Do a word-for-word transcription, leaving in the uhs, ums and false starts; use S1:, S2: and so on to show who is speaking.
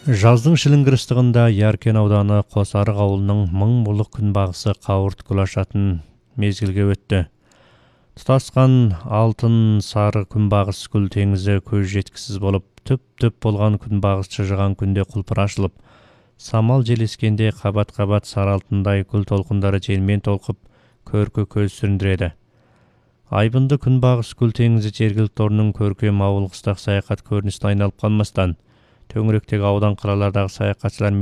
S1: Жаздың шіліңгір ыстығында Яркен ауданы Қосарық ауылының мың бұлық күнбағысы қауырт күлашатын мезгілге өтті. Тұтасқан алтын сары күнбағыс күл теңізі көз жеткісіз болып, түп-түп болған күнбағыс шыжыған күнде құлпыр ашылып, самал желескенде қабат-қабат сары алтындай күл толқындары желмен толқып, көркі көз сүріндіреді. Айбынды күнбағыс күл теңізі жергілікті орнының көркем ауыл қыстақ саяхат көрінісіне айналып қалмастан, төңіректегі аудан қалалардағы саяхатшылар